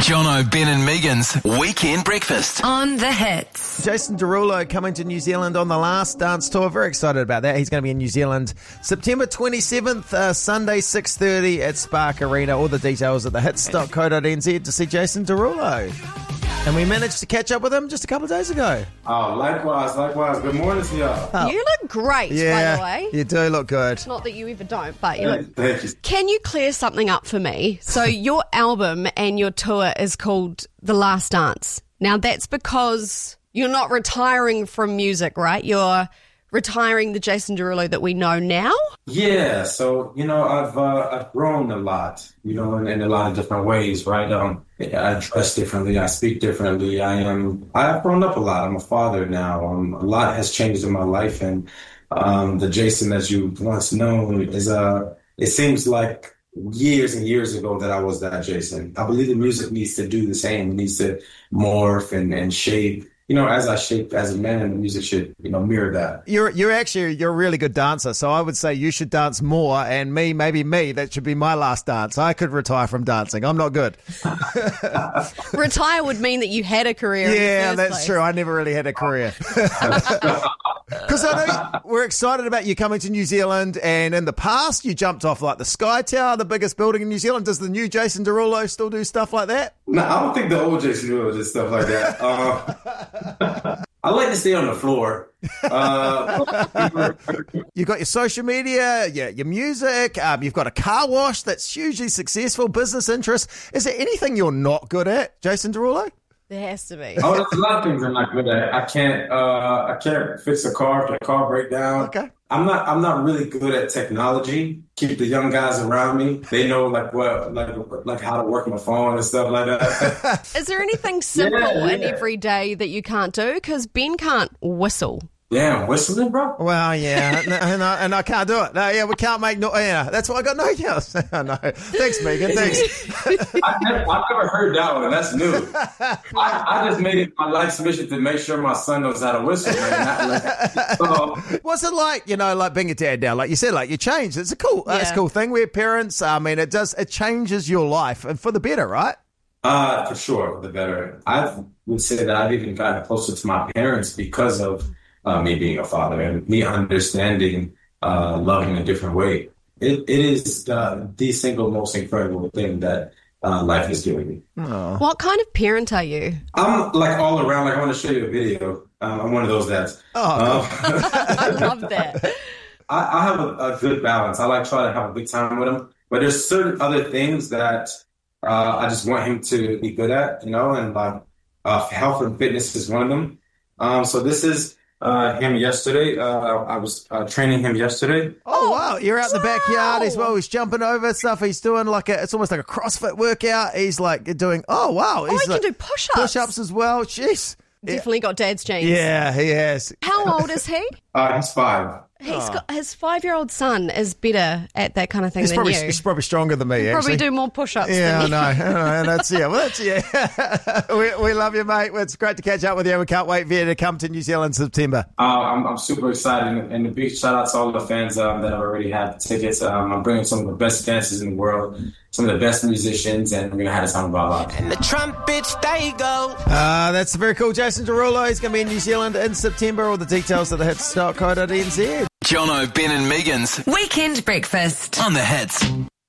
Jono, Ben and Megan's Weekend Breakfast. On the Hits. Jason Derulo coming to New Zealand on the Last Dance Tour. Very excited about that. He's going to be in New Zealand September 27th, Sunday 6:30 at Spark Arena. All the details at thehits.co.nz to see Jason Derulo. And we managed to catch up with him just a couple of days ago. Oh, likewise. Good morning to y'all. Oh. You look great, by the way. You do look good. Not that you ever don't, but you look... Thank you. Can you clear something up for me? So your album and your tour is called The Last Dance. Now, that's because you're not retiring from music, right? You're retiring the Jason Derulo that we know now? Yeah, so, I've grown a lot, in a lot of different ways, right? I dress differently, I speak differently, I've grown up a lot. I'm a father now. A lot has changed in my life, and the Jason that you once known is, it seems like years and years ago that I was that Jason. I believe the music needs to do the same. It needs to morph and shape. As I shape as a man, the music should, mirror that. You're a really good dancer, so I would say you should dance more, and maybe that should be my last dance. I could retire from dancing. I'm not good. Retire would mean that you had a career. Yeah, in the first that's place. true. I never really had a career. Because I know we're excited about you coming to New Zealand, and in the past you jumped off like the Sky Tower, the biggest building in New Zealand. Does the new Jason Derulo still do stuff like that? No, I don't think the old Jason Derulo did stuff like that. I like to stay on the floor. You've got your social media, your music, you've got a car wash that's hugely successful, business interests. Is there anything you're not good at, Jason Derulo? There has to be. Oh, there's a lot of things I'm not good at. I can't fix a car if the car break down. Okay. I'm not really good at technology. Keep the young guys around me. They know like how to work my phone and stuff like that. Is there anything simple in every day that you can't do? Because Ben can't whistle. Damn, whistling, bro? Well, yeah, and I can't do it. No, yeah, we can't make noise. Yeah, that's why I got no yells. No, thanks, Megan. Thanks. I've never heard that one. That's new. I just made it my life's mission to make sure my son knows how to whistle. Man. What's it like? Like being a dad now. Like you said, like you changed. It's a cool thing. We're parents. I mean, it changes your life and for the better, right? For sure, the better. I would say that I've even gotten closer to my parents because of me being a father and me understanding love in a different way. It is the single most incredible thing that life has given me. Aww. What kind of parent are you? I'm like all around. Like I want to show you a video. I'm one of those dads. Oh, I love that. I have a good balance. I like try to have a good time with him, but there's certain other things that I just want him to be good at, and like health and fitness is one of them. So this is him yesterday. I was training him yesterday. Oh, wow. You're out in the backyard as well. He's jumping over stuff. He's doing it's almost like a CrossFit workout. He's like doing, oh, wow. He can do push-ups. Push-ups as well. Jeez. Definitely got dad's genes. Yeah, he has. How old is he? He's 5. He's got his 5-year-old son is better at that kind of thing than you. He's probably stronger than me, actually. Probably do more push-ups Yeah, than you. I know. We love you, mate. It's great to catch up with you. We can't wait for you to come to New Zealand in September. I'm super excited, and a big shout out to all the fans that have already had tickets. I'm bringing some of the best dancers in the world, some of the best musicians, and we're going to have a time of our lives. And the trumpets, they go. That's very cool. Jason Derulo. He's going to be in New Zealand in September. All the details at thehits.co.nz. Jono, Ben and Megan's Weekend Breakfast. On the Hits.